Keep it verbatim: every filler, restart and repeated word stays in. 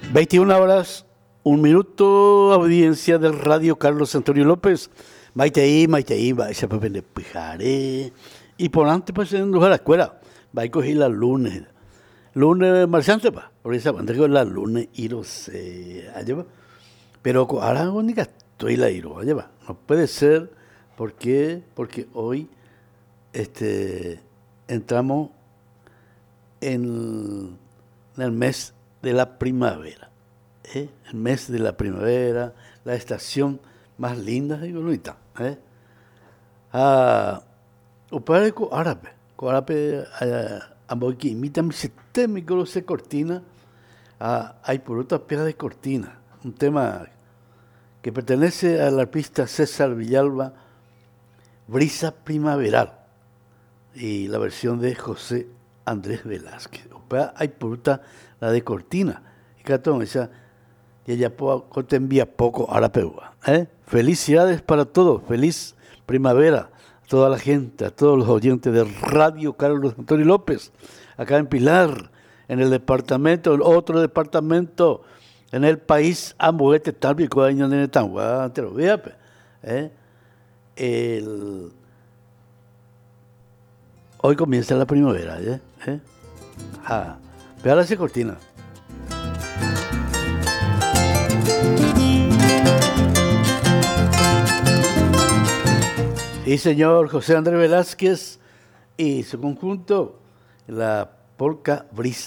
veintiuna horas, un minuto, audiencia del Radio Carlos Antonio López. Maiteí, maiteí, va esa papel de pijaré. Y por antes, pues, en a la escuela, va a coger la lunes. Lunes marchante, pa. Por esa banda que la lunes y lo sé. Allá va. Pero ahora única estoy la iro. Allá va. No puede ser. ¿Por qué? Porque hoy este, entramos en, en el mes de la primavera. ¿eh? El mes de la primavera, la estación más linda y bonita. ¿eh? Ah, o padre co árabe, co árabe ambos que imitan mi sistema y que se cortina. Ah, hay por otra piedra de cortina, un tema que pertenece al artista César Villalba, Brisa Primaveral, y la versión de José Andrés Velázquez. Hay por otra la de cortina, y catón esa y ella te envía poco a la peúa. ¿eh? Felicidades para todos, feliz primavera a toda la gente, a todos los oyentes de Radio Carlos Antonio López, acá en Pilar, en el departamento, el otro departamento, en el país, ambos este tal y cual año de tan te lo vea, ¿eh? El... Hoy comienza la primavera, ¿eh? ¿eh? Ah, pero ahora se cortina. Y señor José Andrés Velázquez y su conjunto, la polca Brisa